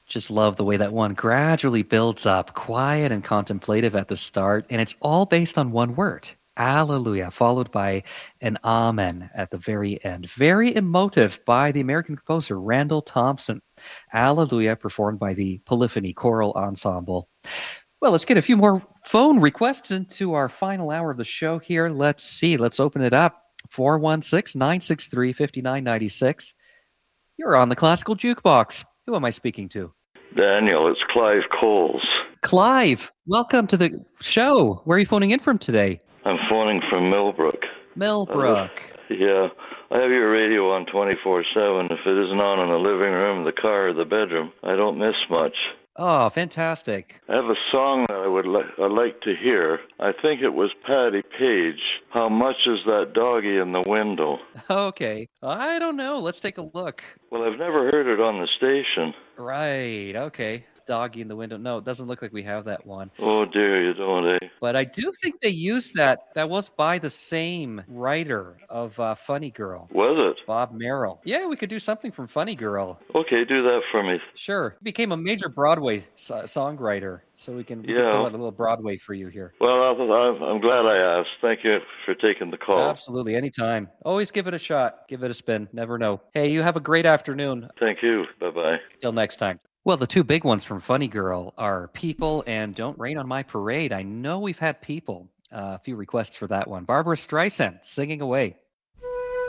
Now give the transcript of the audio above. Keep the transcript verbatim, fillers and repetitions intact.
Just love the way that one gradually builds up, quiet and contemplative at the start, and it's all based on one word. Alleluia, followed by an amen at the very end. Very emotive by the American composer Randall Thompson. Alleluia, performed by the Polyphony Choral Ensemble. Well, let's get a few more phone requests into our final hour of the show here. Let's see. Let's open it up. four one six, nine six three, five nine nine six. You're on the Classical Jukebox. Who am I speaking to? Daniel, it's Clive Coles. Clive, welcome to the show. Where are you phoning in from today? I'm phoning from Millbrook. Millbrook. Uh, yeah. I have your radio on twenty-four seven. If it isn't on in the living room, the car, or the bedroom, I don't miss much. Oh, fantastic. I have a song that I would li- I'd like to hear. I think it was Patty Page. How much is that doggy in the window? Okay. I don't know. Let's take a look. Well, I've never heard it on the station. Right. Okay. Doggy in the window. No, it doesn't look like we have that one. Oh, dear, you don't, eh? But I do think they used that. That was by the same writer of uh, Funny Girl. Was it? Bob Merrill. Yeah, we could do something from Funny Girl. Okay, do that for me. Sure. He became a major Broadway so- songwriter, so we can, we yeah. can pull out a little Broadway for you here. Well, I'm, I'm glad I asked. Thank you for taking the call. Absolutely. Anytime. Always give it a shot. Give it a spin. Never know. Hey, you have a great afternoon. Thank you. Bye-bye. Till next time. Well, the two big ones from Funny Girl are People and Don't Rain on My Parade. I know we've had People. Uh, a few requests for that one. Barbara Streisand, Singing Away.